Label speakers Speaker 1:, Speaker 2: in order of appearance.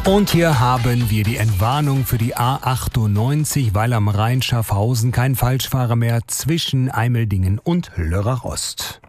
Speaker 1: Und hier haben wir die Entwarnung für die A98, weil am Rhein Schaffhausen kein Falschfahrer mehr zwischen Eimeldingen und Lörrach Ost.